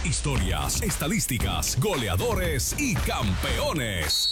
Historias, estadísticas, goleadores y campeones.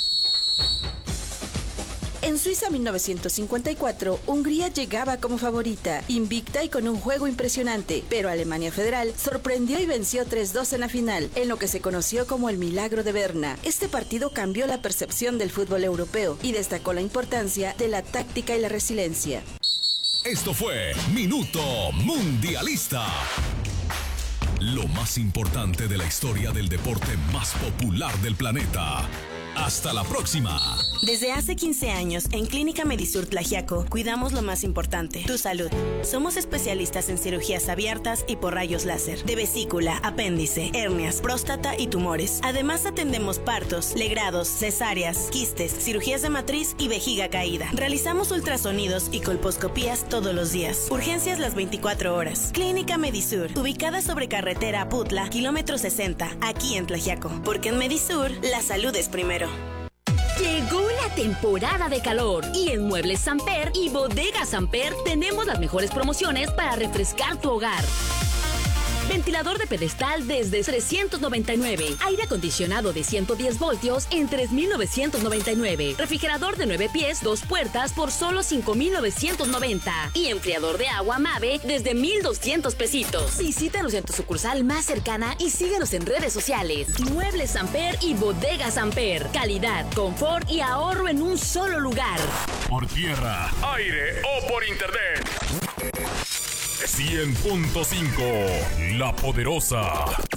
En Suiza 1954, Hungría llegaba como favorita, invicta y con un juego impresionante, pero Alemania Federal sorprendió y venció 3-2 en la final, en lo que se conoció como el Milagro de Berna. Este partido cambió la percepción del fútbol europeo y destacó la importancia de la táctica y la resiliencia. Esto fue Minuto Mundialista. Lo más importante de la historia del deporte más popular del planeta. Hasta la próxima. Desde hace 15 años, en Clínica Medisur Tlaxiaco, cuidamos lo más importante, tu salud. Somos especialistas en cirugías abiertas y por rayos láser, de vesícula, apéndice, hernias, próstata y tumores. Además, atendemos partos, legrados, cesáreas, quistes, cirugías de matriz y vejiga caída. Realizamos ultrasonidos y colposcopías todos los días. Urgencias las 24 horas. Clínica Medisur, ubicada sobre carretera Aputla, kilómetro 60, aquí en Tlaxiaco. Porque en Medisur, la salud es primero. Llegó la temporada de calor y en Muebles Samper y Bodega Samper tenemos las mejores promociones para refrescar tu hogar. Ventilador de pedestal desde 399. Aire acondicionado de 110 voltios en 3,999. Refrigerador de 9 pies, 2 puertas por solo 5,990. Y enfriador de agua Mave desde 1,200 pesitos. Visítanos en tu sucursal más cercana y síguenos en redes sociales. Muebles Samper y Bodega Samper. Calidad, confort y ahorro en un solo lugar. Por tierra, aire o por internet. 100.5, La Poderosa.